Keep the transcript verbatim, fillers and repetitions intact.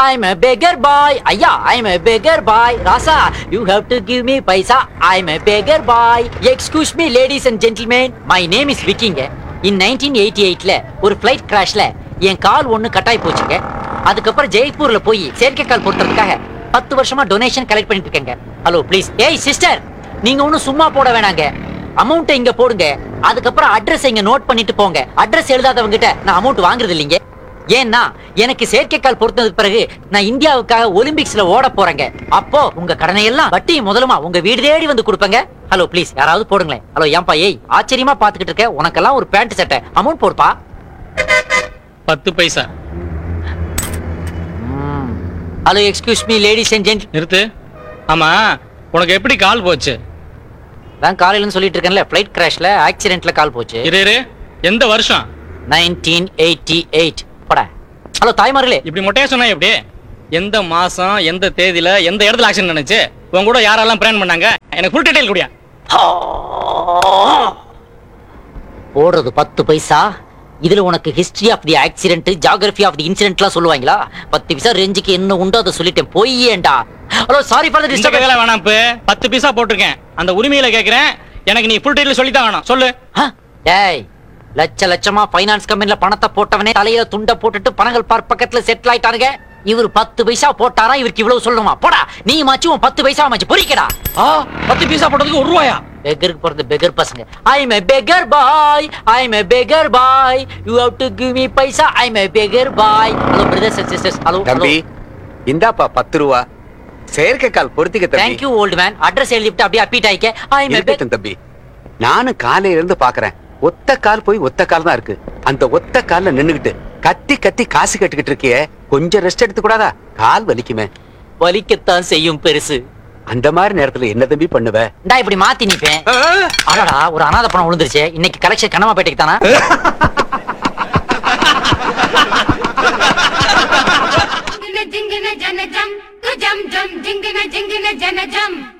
I'm a beggar boy. ஐயா, I'm a beggar boy. Rasa, you have to give me paisa. I'm a beggar boy. Excuse me, ladies and gentlemen. My name is Viking. In nineteen eighty-eightல ஒரு flight கிராஷ்ல என் கால் ஒண்ணு கட்டாய் போச்சுங்க. அதுக்கப்புறம் ஜெய்ப்பூர்ல போய் செயற்கை கால் போடுறதுக்காக பத்து வருஷமா டொனேஷன் கலெக்ட் பண்ணிட்டு இருக்கேங்க. Hello please. ஏய் சிஸ்டர், நீங்க ஒன்னும் சும்மா போட வேணாங்க. அமௌண்ட் இங்க போடுங்க. அதுக்கப்புறம் அட்ரஸ் இங்க நோட் பண்ணிட்டு போங்க. அட்ரஸ் எழுதாதவங்க கிட்ட நான் அமௌண்ட் வாங்குறது இல்லைங்க. ஏன்னா எனக்கு செயற்கைக்கால் பொருத்ததுக்கு பிறகு நான் இந்தியாவுக்காக ஒலிம்பிக்ஸ்ல ஓட போறேங்க. அப்போ உங்க கடனை எல்லாம் வட்டி முதலுமா உங்க வீடு தேடி வந்து கொடுப்பேங்க. ஹலோ ப்ளீஸ், யாராவது போடுங்களேன். ஹலோ ஏன்பா, ஏய் ஆச்சரியமா பாத்துக்கிட்டு இருக்க, உனக்கெல்லாம் ஒரு பேண்ட் சட்டை. அமௌண்ட் போடுப்பா. பத்து பைசா. Hello excuse me ladies and ஜென்ட். நிறுத்து. ஆமா, உனக்கு எப்படி கால் போச்சு? நான் காலையில சொல்லிட்டு இருக்கேன்ல, ஃளைட் கிராஷ்ல ஆக்சிடென்ட்ல கால் போச்சு. இரு இரு, எந்த வருஷம்? Nineteen eighty eight. போடா. ஹலோ தாய்மார்களே, இப்படி மொட்டையா சொன்னா எப்படி? எந்த மாசம், எந்த தேதியில, எந்த இடத்துல ஆக்சிடென்ட் நடந்துச்சு? உங்க கூட யாரெல்லாம் பிளான் பண்ணாங்க? எனக்கு ஃபுல் டீடைல் குடியா. போடுறது பத்து பைசா. இதுல உனக்கு history of the accident, geography of the இன்சிடென்ட்லாம் சொல்லுவாங்களா? பத்து பைசா ரேஞ்சுக்கு என்ன உண்டோ அதை சொல்லிட்டேன். பொய்யேண்டா. Hello sorry for the disturbance. இதெல்லாம் வேணாம். இப்ப பத்து பைசா போட்டுருக்கேன். அந்த உரிமையில கேக்குறேன். எனக்கு நீ ஃபுல் டீடைல் சொல்லி தான் வேணும். சொல்லு. டேய், லட்ச லட்சமா ஃபைனான்ஸ் கம்பெனில பணத்தை போட்டவனே தலையில துண்ட போட்டுட்டு பணங்கள் பார் பக்கத்துல செட்டில் ஆயிட்டானுங்க. இவர் பத்து பைசா போட்டாரா? இவருக்கு இவ்வளவு சொல்லணுமா? போடா. நீ மாச்சு உன் பத்து பைசா மாச்சு பொறிக்கடா. பத்து பைசா போட்டதுக்கு ஒரு ரூபாயா? பெகருக்கு பிறந்த பெகர் பசங்க. I'm a beggar boy. I'm a beggar boy. You have to give me paisa. I'm a beggar boy. Hello brothers and sisters. Hello தம்பி, இந்தாப்பா பத்து ரூபா. செயற்கை கால் பொருத்திக்க தம்பி. Thank you old man. Address எழுதிட்டு அப்படியே அப்பீட் ஆயிக்க. I'm a beggar தம்பி. நானும் காலையில இருந்து பாக்குறேன். ஒத்த கால் போய் ஒத்த கால் தான் இருக்கு. அந்த ஒத்த கால்ல நின்னுகிட்டு கத்தி கத்தி காசு கட்டுக்கிட்டு இருக்கியே, கொஞ்சம் ரெஸ்ட் எடுத்து கூடாதா? கால் வலிக்குமே. வலிக்கத்தான் செய்யும் பெருசு. அந்த மாதிரி நேரத்துல என்ன தம்பி பண்ணுவ? நான் இப்படி மாத்தி நிப்பேன். அடடா, ஒரு அனாதை பணம் விழுந்துருச்சு. இன்னைக்கு கலெக்ஷன் கண்ணமாப்பேட்டைக்கு தானா? ஜிங்கன ஜன ஜம் து ஜம் ஜம் ஜிங்கன ஜிங்கன ஜன ஜம்.